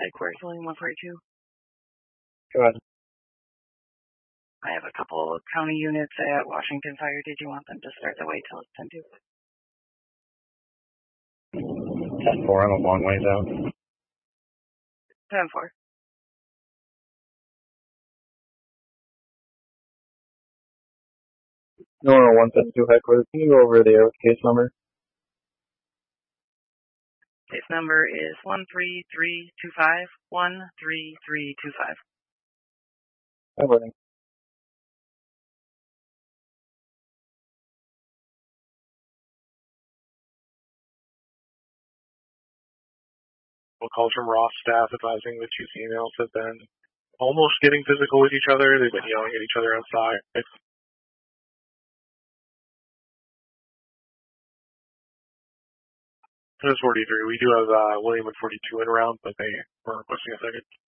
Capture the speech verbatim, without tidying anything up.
Headquarters, William one forty-two. Go ahead. I have a couple of county units at Washington Fire. Did you want them to start the wait till it's ten two? ten four, I'm a long ways out. ten four. Normal one seventy-two headquarters, can you go over the case number? Case number is one three three two five, one three three two five. I'm waiting. Calls from Ross staff advising the two females have been almost getting physical with each other. They've been yelling at each other outside. This is forty-three. We do have uh, William and forty-two in around, but they were requesting a second.